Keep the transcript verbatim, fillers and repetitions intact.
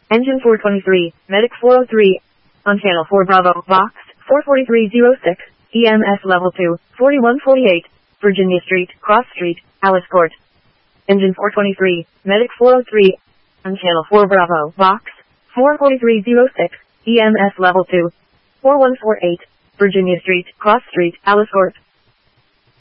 Engine four twenty-three, Medic four oh three. On channel four Bravo, Vox, four forty-three oh six, E M S level two, forty-one forty-eight, Virginia Street, Cross Street, Alice Court. Engine four twenty-three, Medic four oh three. On channel four Bravo, Vox, four forty-three oh six, E M S level two, forty-one forty-eight, Virginia Street, Cross Street, Alice Court.